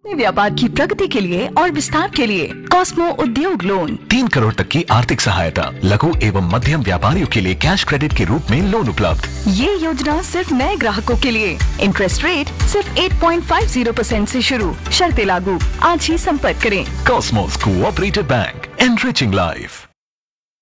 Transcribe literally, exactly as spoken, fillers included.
अपने व्यापार की प्रगति के लिए और विस्तार के लिए कॉस्मो उद्योग लोन तीन करोड़ तक की आर्थिक सहायता, लघु एवं मध्यम व्यापारियों के लिए कैश क्रेडिट के रूप में लोन उपलब्ध। ये योजना सिर्फ नए ग्राहकों के लिए। इंटरेस्ट रेट सिर्फ आठ पॉइंट पाँच शून्य परसेंट से शुरू, शर्तें लागू। आज ही संपर्क करें। Cosmos cooperative bank, enriching life.